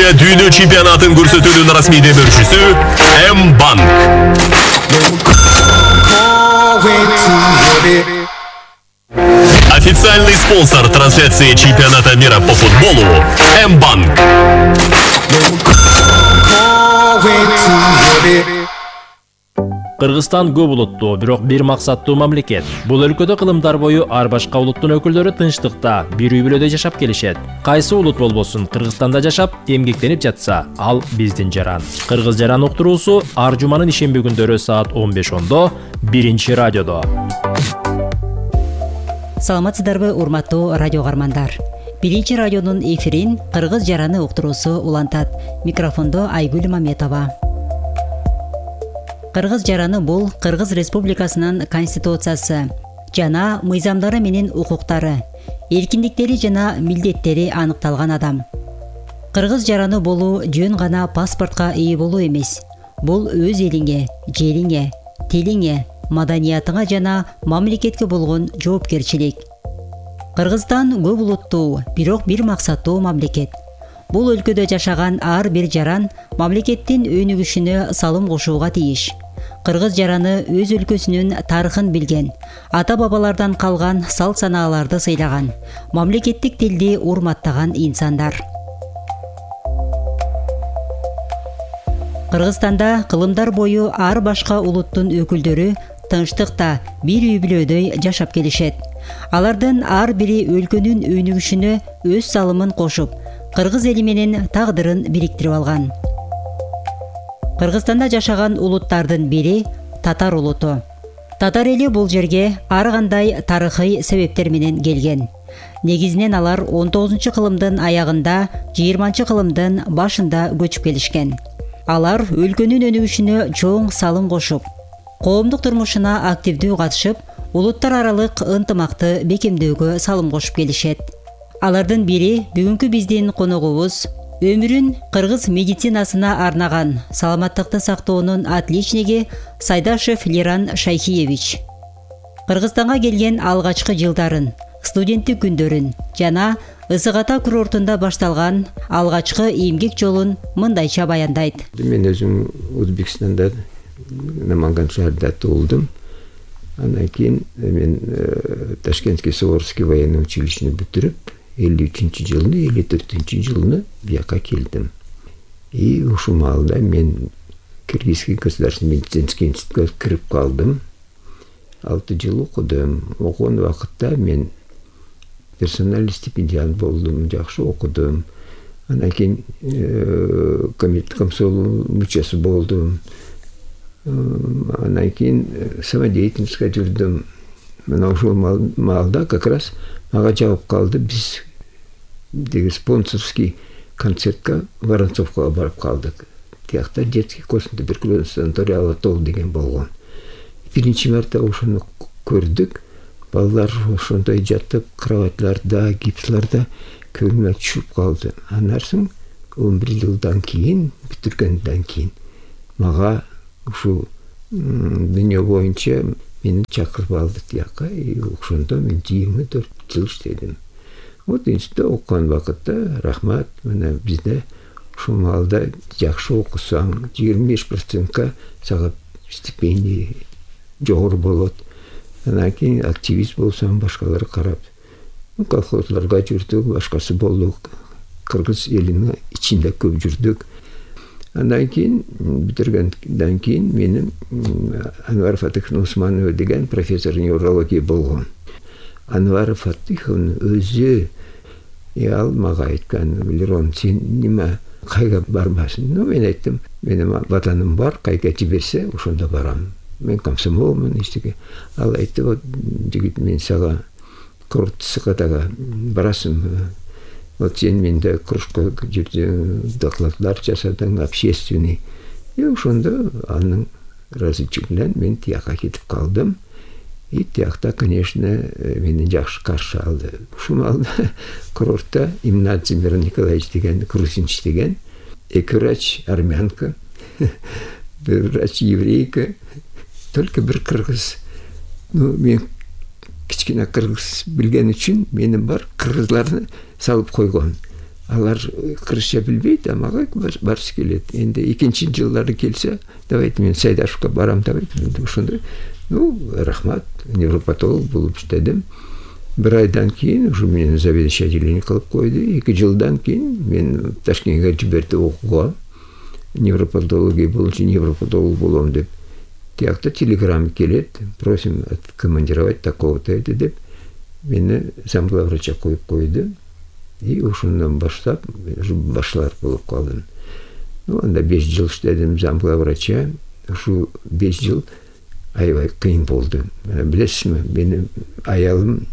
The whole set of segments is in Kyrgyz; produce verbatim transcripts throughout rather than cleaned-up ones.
Türkiye Dünya Çempionatın көрсөтүүнүн расмий демөөрчүсү M-Bank. Официальный спонсор трансляции чемпионата мира по футболу M-Bank. Кыргызстан көп улуттуу, бирок бир максаттуу мамлекет. Бул өлкөдө кылымдар бою ар башка улуттун өкүлдөрү тынчтыкта, бир үй бүлөдө жашап келишет. Кайсы улут болбосун, Кыргызстанда жашап, эмгектенип жатса, ал биздин жаран. Кыргыз жаран уктуруусу ар жуманын ишемби күндөрү саат он беш ондо биринчи радиодо. Саламатсыздарбы, урматтуу радио кармандар. Биринчи радионун эфирин Кыргыз жараны уктуруусу улантат. Микрофондо Айгүл Маметова. Кыргыз жараны бул Кыргыз Республикасынын конституциясы жана мыйзамдары менен укуктары, эркиндиктери жана милдеттери аныкталган адам. Кыргыз жараны болуу жөн гана паспортко ээ болуу эмес. Бул өз элиңе, жериңе, тилиңе, маданиятыңа жана мамлекетке болгон жоопкерчилик. Кыргызстан көп улуттуу, бирок бир максаттуу мамлекет. Бул өлкөдө жашаган ар бир жаран мамлекеттин өнүгүшүнө салым кошууга тийиш. Кыргыз жараны өз өлкөсүнүн тарыхын билген, ата-бабалардан калган салт-санааларды сыйлаган, мамлекеттик тилди урматтаган инсандар. Кыргызстанда кылымдар бою ар башка улуттун өкүлдөрү тынчтыкта, бир үй бүлөдөй жашап келишет. Алардын ар бири өлкөнүн өнүгүшүнө өз салымын кошуп, Кыргыз эли менен тагдырын бириктирип алган. Кыргызстанда жашаган улуттардын бири татар улуту. Татар эли бул жерге ар кандай тарыхый себептер менен келген. Негизинен алар он тогузунчу кылымдын аягында, жыйырманчы кылымдын башында көчүп келишкен. Алар өлкөнүн өнүгүшүнө чоң салым кошуп, коомдук турмушуна активдүү катышып, улуттар аралык ынтымакты бекемдөөгө салым кошуп келишет. Алардын бири бүгүнкү биздин коногубуз, өмүрүн кыргыз медицинасына арнаган саламаттыкты сактоонун отличниги Сайдашев Леран Шайхиевич. Кыргызстанга келген алгачкы жылдарын, студенттик күндөрүн жана Ысык Ата курортунда башталган алгачкы эмгек жолун мындайча баяндайт. Мен өзүм Өзбекстанда, Наманган шаарында туулдум. Андан кийин мен Ташкентский Суворский военный училищени бүтүрүп, элүү үчүнчү жылы, элүү төртүнчү жылы бияка келдим. И ушул маалда мен Кыргызский государственный медицинский институтка кирип калдым. алты жыл окудум. Окуган убакытта мен персональный стипендиант болдум, жакшы окудум. Андан кийин комитет комсомол мүчөсү болдум. Андан кийин самодеятельностька жүрдүм. Мына ушул маалда как раз мага жабып калды, биз деги спонсорский концертке Воронцовко барып калдык. Тиякта детский костный туберкулез санаторий Алатол деген болгон. Биринчи марта ошону көрдүк. Балдар ошондой жатып, кроватларда, гипсларда көңүлүмө түшүп калды. Андан соң он бир жылдан кийин, бүтүргөндөн кийин мага ушул дүйнө боюнча мени чакырып алды тияка. И ошондо мен жыйырма төрт жыл иштедим. Вот институтта окуган убакытта рахмат, мына бизде ушул маалда жакшы окусаң, жыйырма беш процентке сага стипендия жогору болот. Андан кийин активист болсаң, башкалар карап, колхозлорго жүрдүк, башкасы болдук. Кыргыз элинин ичинде көп жүрдүк. Андан кийин бүтүргөндөн кийин менин Анвар Фатыховна Усманова деген профессор неврология болгон. Анвар Фатыховна өзү ал мага айткан, Лерон, сен неме кайга барбайсың? Ну, мен айттым, менин ватаным бар, кайга жиберсе, ошондо барам. Мен комсомолмун, эчтеке. Ал айтты, вот жигит, мен сага Ысык Атага барасың. Вот сен менде кружка жүрдүң, докладлар жасадың, общественный. И ошондо анын разычы менен мен тияка кетип калдым. И тиякта, конечно, мени жакшы каршы алды. Ушул маалда курортто Имнадзе Мирон Николаевич деген, грузинч деген, эки врач армянка, бир врач еврейка, только бир кыргыз. Ну, мен кичкене кыргыз билген үчүн мени бар кыргызларды салып койгон. алар кыргызча билбейт, мага барсы келет. Энди экинчи жылдары келсе, давайте мен Сайдашевка барам давайте. Ошондой. Ну, рахмат, невропатолог болуп иштедим. Бир айдан кийин ушу мени заведующий отделение кылып койду. эки жылдан кийин мен Ташкентке жиберди окууга. Невропатология боюнча невропатолог болом деп. Тиякта телеграмма келет, просим откомандировать такого-то деп. Мени замглавврача коюп койду. И ошондон баштап башлар болуп калдым. Ну, анда беш жыл иштедим замглавврача. Ушу беш жыл аябай кыйын болду. Билесизби, менин аялым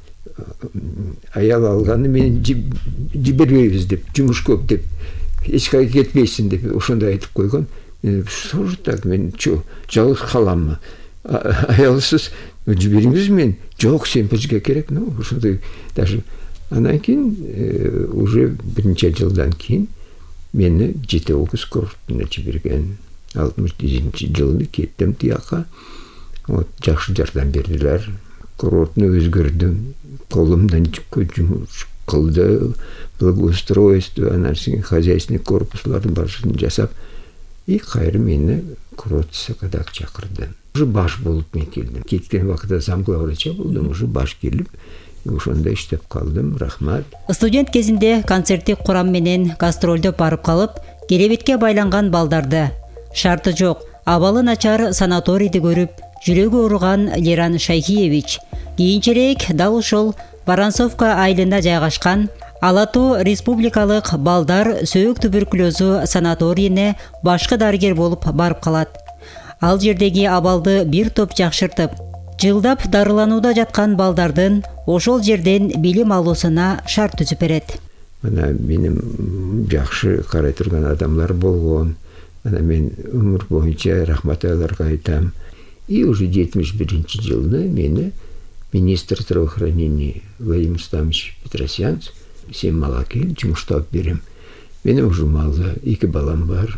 аял алганы мени жибербейбиз деп, жумуш көп деп, эч кайга кетпейсиң деп ошондой айтып койгон. Мен что же так, мен жалгыз каламмы? Аялсыз жибериңиз мен. Жок, сен бизге керек. Ну, ошондой даже анан кийин уже биринчи жылдан кийин мени жети огуз курортуна жиберген. алтымыш бешинчи жылы кеттим тияка. Вот, жакшы жардам бердилер. Курортуну өзгөрдүм. Колумдан жумуш кылды. Благоустройство, анан кийин хозяйственный корпуслардын башын жасап, и кайра мени курорт сакада чакырды. Уже баш болуп мен келдим. Кеткен убакытта замглавврача болдум, уже баш келип, ошондо иштеп калдым. Рахмат. Студент кезинде концерттик курам менен гастролдоп барып калып, керебетке байланган балдарды, шарты жок, абалы начар санаторийди көрүп, жүрөгү ооруган Леран Шайхиевич кийинчерээк дал ушул Воронцовка айылында жайгашкан Алатуу республикалык балдар сөөк туберкулезу санаторийине башкы дарыгер болуп барып калат. Ал жердеги абалды бир топ жакшыртып, жылдап дарыланууда жаткан балдардын ошол жерден билим алуусуна шарт түзүп берет. Мына менин жакшы карай турган адамдар болгон. Ана мен өмүр боюнча рахмат аларга айтам. И уже жетимиш биринчи жылы мени министр здравоохранения Владимир Стамович Петросян сен мага кел, жумуштап берем. Менин уже малда эки балам бар.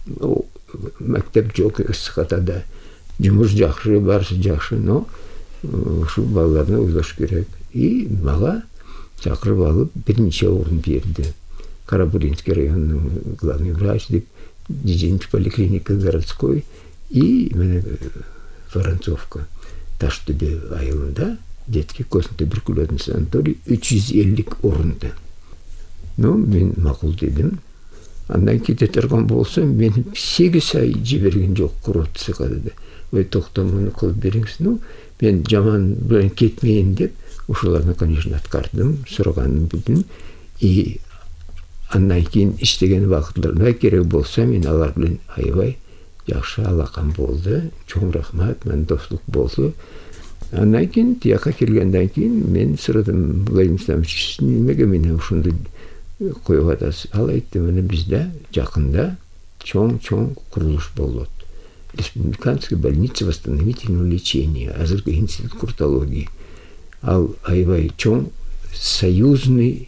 Мектеп жок ысыкатада. Жумуш жакшы, барсы жакшы, но ушул балаларны ойлош керек. И мага чакырып алып бир нече орун берди. Карабуринский районунун главный врач деп, Дизинч поликлиника городской и Воронцовка. Таштөбе айылында детский костный туберкулезный санаторий үч жүз элүү орунда. Ну, мен макул дедим. Андан кете турган болсо, мени сегиз ай жиберген жок курорт сакады. Ой, токтомуну кылып бериңиз. Ну, мен жаман менен кетмейин деп, ошолорду, конечно, аткардым, сураганын билдим. И андан кийин иштеген убакытларда керек болсо, мен алар менен аябай жакшы алакам болду. Чоң рахмат, мен достук болду. Андан кийин тияка келгенден кийин мен сурадым, Владимир Стамович, немеге мени ушундай коюп атасыз? Ал айтты, мына бизде жакында чоң-чоң курулуш болот. Республиканская больница восстановительного лечения, азыркы институт куртологии. Ал аябай чоң союзный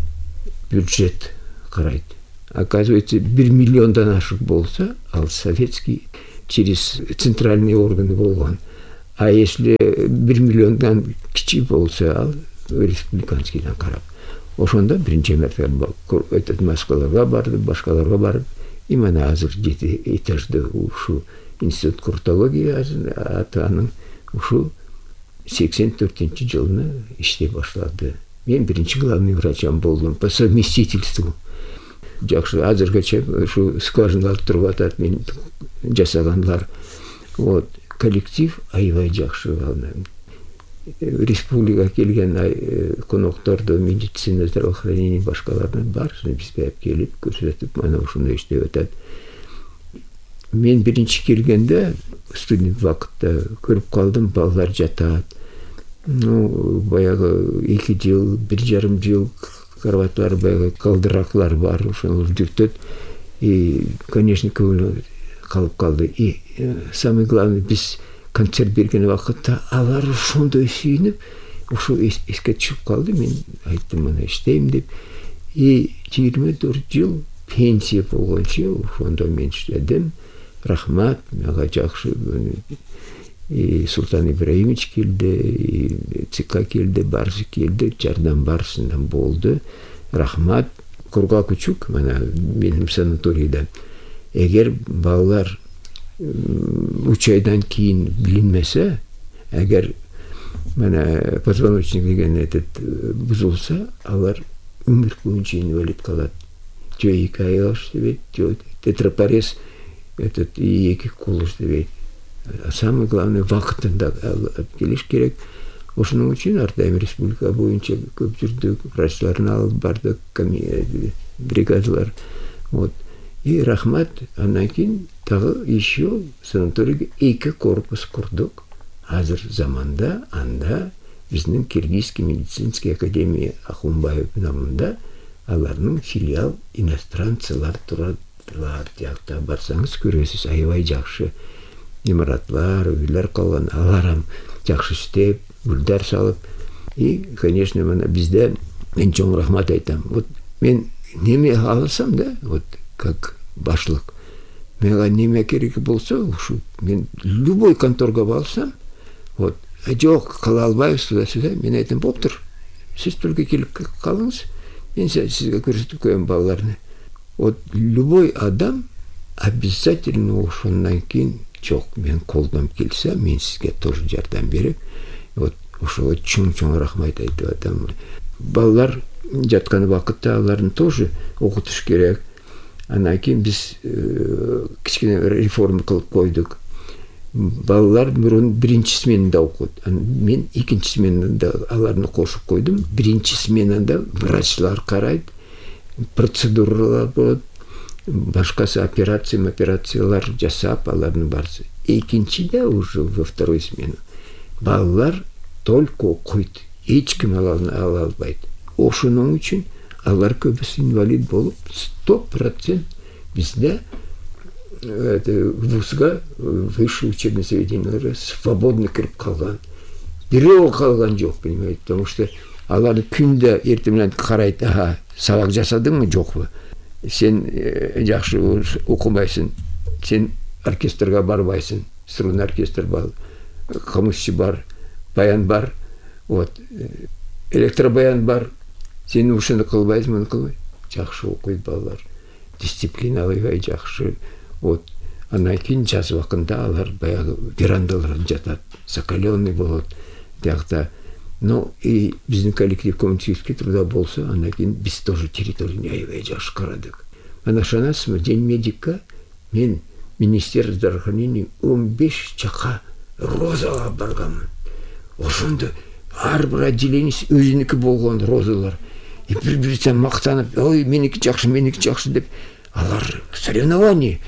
бюджет карайт. Оказывается, бир миллиондан ашык болса, ал советский через центральные органы болгон. А если бир миллиондан кичи болса, ал республиканскийдан карап. Ошондо биринчи мерте этот Москваларга барды, башкаларга барып, и мына азыр жети этажды ушу институт куртологии атанын ушу сексен төртүнчү жылына иштей башлады. Мен биринчи главный врачам болдум по совместительству. Жакшы азыргача ушу скважиналар туруп атат, мен жасаганлар. Вот, коллектив аябай жакшы. Республика келген конокторду медицина, здравоохранение башкалардан барсын бизге келип көрсөтүп, мына ушундай иштеп атат. Мен биринчи келгенде студент вакытта көрүп калдым, балдар жатат. Ну, баягы эки жыл, бир жарым жыл караватлар, баягы калдыраклар бар, ошолор жүртөт. И, конечно, көңүл калып калды. И самый главный, биз концерт берген вакытта алар ошондой сүйүнүп, ошо эске түшүп калды. Мен айттым, мына иштейм деп. И жыйырма төрт жыл пенсия болгончо ошондо мен иштедим. Рахмат, мага жакшы. И Султан Ибраимович келди, и ЦК келди, барсы келди, жардам барсынан болду. Рахмат, Кургак Учук, мына менің санаторийда. Егер балалар үч айдан кейін билинмесе, егер мына позвоночник деген этот бузулса, алар өмір бойынша инвалид қалады. Жо екі аяғы іштебейді, жо тетрапарез этот екі қолы іштебейді. Самое главное, вақытында алып келіш керек. Ошының үшін Артайым республика бойынша көп жүрдік, врачларын алып бардық, бригадалар. Вот. И рахмат, анан кейін тағы еще санаторийге екі корпус құрдық. Азыр заманда, анда біздің Киргизский медицинский академия Ахунбаев намында аларның филиал иностранцылар тұрады. Жақта барсаңыз көресіз, аябай жақшы имаратлар, үйлер қалған, аларам жақшы істеп, гүлдар салып. И, конечно, мына бізде мен чоң рахмат айтам. Вот мен неме алсам да, вот как башлық, мега неме керек болса, ушу мен любой конторға балсам, вот, жоқ, қала албайбыз сюда-сюда, мен айтам, болып тұр. Сіз только келіп қалыңыз, мен сізге көрсетіп қоям балаларны. Вот любой адам обязательно ошондан кейін жоқ, мен қолдам келсе, мен сізге тоже жардам беріп, вот ошоға чоң-чоң рахмат айтып атам. Балалар жатқан вақытта аларын тоже оқытыш керек. Анан кейін біз кішкене реформа қылып қойдық. Балалар бұрын бірінші сменада оқыды. Мен екінші сменада аларны қосып қойдым. Бірінші сменада врачлар қарайды, процедуралар болады, башқасы операция, операциялар жасап, аларны барсы. Екіншіде уже во второй смену балалар только оқиды, ешкім ала албайды. Ошының үшін алар көбісі инвалид болып, сто процент бізде вузға, высшее учебное заведенияларға свободно кіріп қалған. Біреу қалған жоқ, понимаете, потому что алар күнде ертемен қарайды, аха, сабақ жасадың мы, жоқ па? Сен жақшы оқымайсың, сен оркестрға барбайсың, струнный оркестр бар, коммусчи бар, баян бар, вот, электробаян бар, сен ушыны қылбайсың, мұны қылбай. Жақшы оқиды балалар, дисциплиналы жақшы. Вот, анан кейін жаз уақытында алар баяғы верандалар жатады, закаленный болады, дияқта. Но и біздің коллектив коммунистический труда болса, анан кейін біз тоже территорияны аябай жақшы қарадық. Ана шанасыз, день медика, мен министр здравоохранения он беш чақа розаға барғанмын. Ошонда әрбір отделениесі өзінікі болған розалар. И бір-біріне мақтанып, ой, менікі жақсы, менікі жақсы деп, алар соревнование.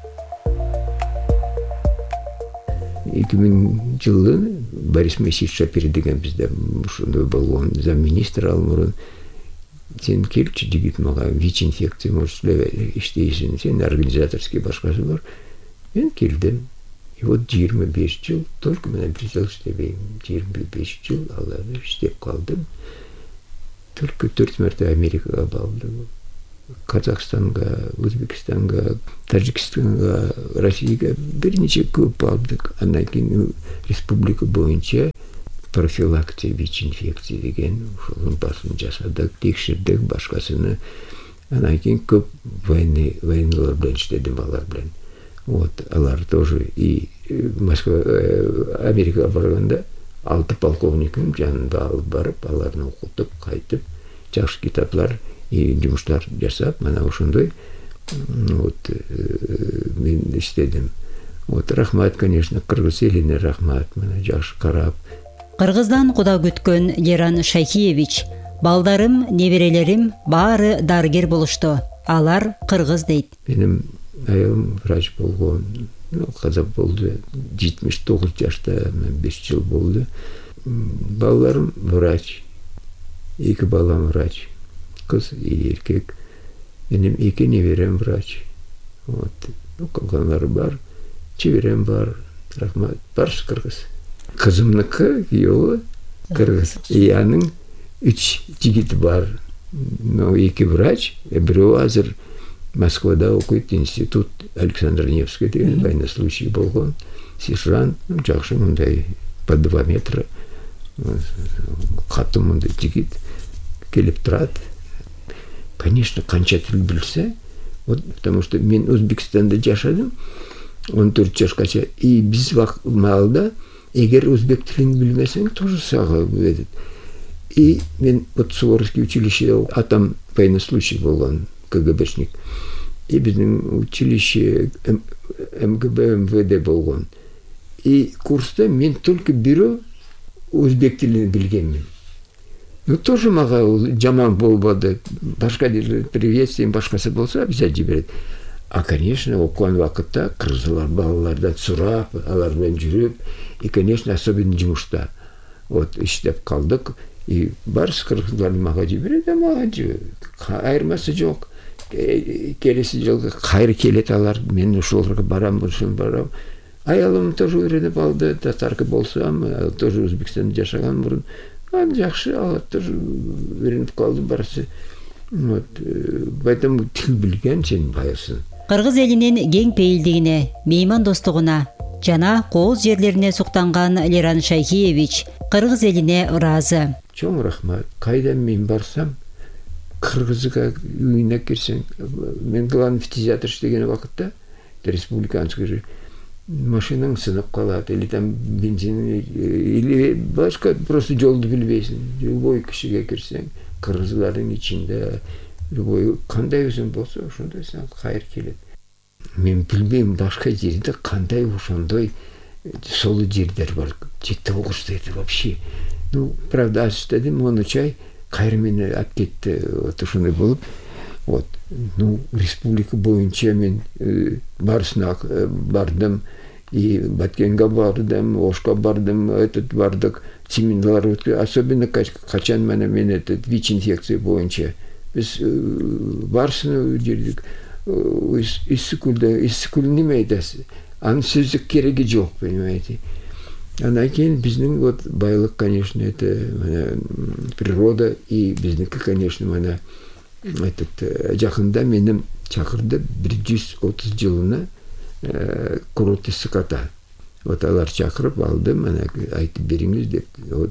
эки миң жылы Борис Моисеевич Шапир деген бізде ошондой болгон замминистр ал мурун. Сен келчи жигит, мага ВИЧ-инфекция может иштейсиң, сен организаторский башкасы бар. Мен келдим. И вот жыйырма беш жыл, только мен бир жыл иштебейм. жыйырма беш жыл аларды иштеп калдым. Только төрт мәртө Америкага бардым. Казахстанга, Өзбекстанга, Таджикстанга, Россияга бир нече көп бардык. Андан кийин республика боюнча профилактика ВИЧ-инфекция деген ошонун баарын жасадык, текшердик, башкасыны. Андан кийин көп военный военныйлар менен иштедим, алар менен. Вот, алар тоже и Москва, Америкага барганда алты полковниким жанында алып барып, аларны окутуп, кайтып, жакшы китаплар и жумуштар жасап, мына ошондой вот мен иштедим. Вот рахмат, конечно, кыргыз элине рахмат, мына жакшы карап. Кыргыздан куда күткөн Еран Шайхиевич: балдарым, неберелерим баары дарыгер болушту. Алар кыргыз дейт. Менин айылым врач болгон, каза болду. жетимиш тогуз жашта, беш жыл болду. Балдарым врач. Эки балам врач. Кыз и эркек. Менин эки неберем врач. Вот. Ну, калганлары бар. Чеберем бар. Рахмат. Барсы кыргыз. Кызымныкы күйөөү кыргыз. И анын үч жигити бар. Но эки врач, бирөө азыр Москвада окуйт, институт Александр Невский деген военнослужащий болгон. Сержант, жакшы мындай по два метра катуу мындай жигит келип турат. конечно, канча тил билсе, вот, потому что мен Өзбекстанда жашадым он төрт жашкача, и биз маалда эгер өзбек тилин билбесең, тоже сага будет. И мен вот Суворовский училище, атам военнослужащий болгон, КГБшник. И биздин училище МГБ, МВД болгон. И курста мен только бирөө өзбек тилин билгенмин. Ну тоже мага жаман болбоду. Башка приветствием башкасы болсо обязательно жиберет. А, конечно, окуган вакытта кыргыздар балалардан сурап, алар менен жүрүп, и, конечно, особенно жумушта. Вот иштеп калдык. И барсы кыргыздарды мага жиберет, а мага айырмасы жок. Келеси жылы кайры келет алар, мен ушуларга барам, ушун барам. Аялым тоже үйрөнүп алды, татарка болсам, тоже Өзбекстанда жашаган мурун. А жакшы, алар тоже үйрөнүп калды барсы. Вот, поэтому тил билген сен байырсың. Кыргыз элинин кең пейилдигине, мейман достугуна жана кооз жерлерине суктанган Леран Шайхиевич кыргыз элине ыраазы. Чоң рахмат. Кайдан мен барсам, кыргызга үйүнө кирсең, мен главный фтизиатр иштеген убакытта, республиканский машинаң сынып калат, или там бензин, или башка просто жолду билбейсиң. Любой кишиге кирсең, кыргыздардын ичинде, любой кандай өзүң болсо, ошондой сага кайыр келет. Мен билбейм, башка жерде кандай ошондой солу жерлер бар. Жети огуздайды вообще. Ну, правда, аз иштедим, он чай кайры мени алып кетти, вот ошондой болуп. Вот. Ну, республика боюнча мен барысына бардым, и Баткенге бардым, Ошко бардым, этот бардык, семинарлар өткө, особенно качан менен мен этот ВИЧ-инфекция боюнча. Биз барысына жүрдүк. Иссикулда, иссикул неме айтасыз? Анын сөздүк кереги жок, понимаете? Анан кийин биздин вот байлык, конечно, это природа, и биздики, конечно, мана этот жакында менин чакырды бир жүз отуз жылына курорт скота. Вот алар чакырып алдым, ана айтып бериңиз деп. Вот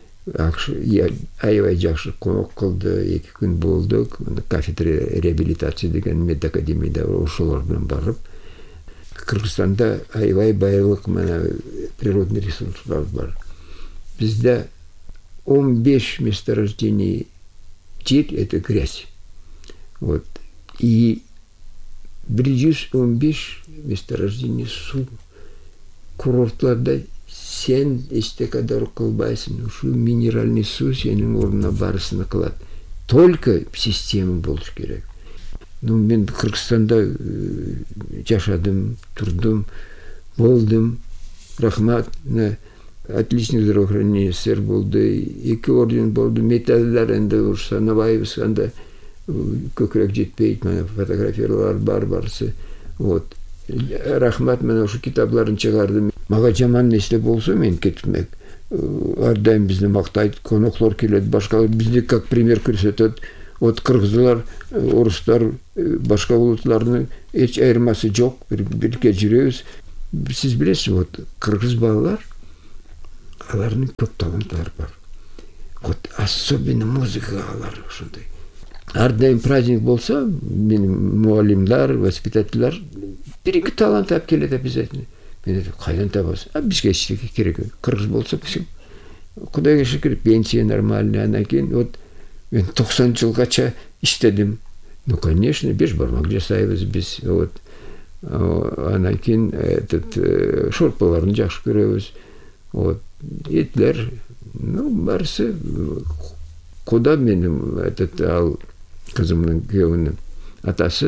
аябай жакшы конок кылды, эки күн болдук. Кафедра реабилитация деген медакадемияда ошолор менен барып, Кыргызстанда аябай байлык мана природный ресурслар бар. Бизде он беш месторождений жер — это грязь. Вот. И бир жүз он беш месторождений су. Курортларда сен эчте кадар кылбайсың, ушу минеральный су сенин ордуна барысына кылат. Только система болуш керек. Ну, мен Кыргызстанда жашадым, турдум, болдум. Рахмат, отличный здравоохранение СССР болду, эки орден болду, медальдар энди уж санабайбыз, анда көкүрөк жетпейт, мана фотографиялар бар барсы. Вот. Рахмат, мен ушу китапларын чыгардым. Мага жаман нерсе болсо мен кетмек. Ар дайым бизди мактайт, коноклор келет, башка бизди как пример көрсөтөт. Вот кыргыздар, орустар, башка улуттардын эч айырмасы жок, бирге жүрөбүз. Сиз билесиз, вот кыргыз балалар, алардын көп таланттары бар. Вот особенно музыка алар ошондой. Ар дайым праздник болсо, менин муалимдар, воспитательдер бир-эки талант алып келет обязательно. Мен кайдан табасыз? А бизге эчтеке керек. Кыргыз болсо все. Кудайга шүкүр, пенсия нормальный, анан кийин вот мен токсон жылгача иштедим. Ну, конечно, беш бармак жасайбыз биз. Вот. Анан кийин этот шорпаларын жакшы көрөбүз. Вот. Этлер, ну, барсы куда менин этот ал кызымдын күйөөүнүн атасы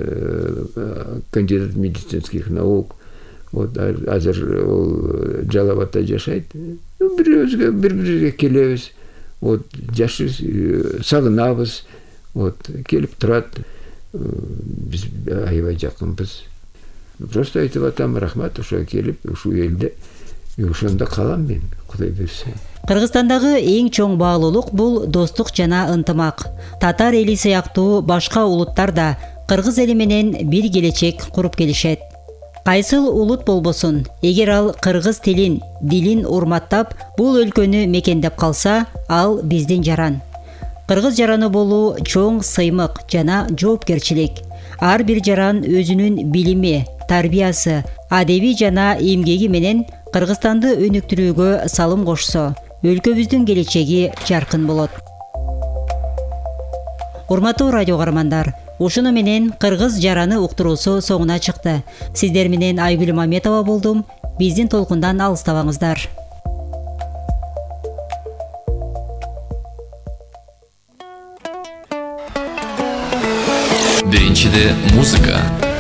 кандидат медицинских наук. Вот азыр ол Жалалабадта жашайт. Бирөөбүзгө бири-бирибизге келебиз. Вот жашы сагынабыз. Вот келип турат. Биз аябай жакынбыз. Просто айтып атам, рахмат, ошо келип, ушу элде, ошондо калам мен, Кудай берсе. Кыргызстандагы эң чоң баалуулук бул достук жана ынтымак. Татар эли сыяктуу башка улуттар да кыргыз эли менен бир келечек куруп келишет. Кайсыл улут болбосун, эгер ал кыргыз тилин, дилин урматтап, бул өлкөнү мекендеп калса, ал биздин жаран. Кыргыз жараны болуу чоң сыймык жана жоопкерчилик. Ар бир жаран өзүнүн билими, тарбиясы, адеби жана эмгеги менен Кыргызстанды өнүктүрүүгө салым кошсо, өлкөбүздүн келечеги жаркын болот. Урматтуу радио каармандар, ушуну менен Кыргыз жараны уктуруусу соңуна чыкты. Сиздер менен Айгүл Маметова болдум. Биздин толкундан алыстабаңыздар. Биринчиде музыка.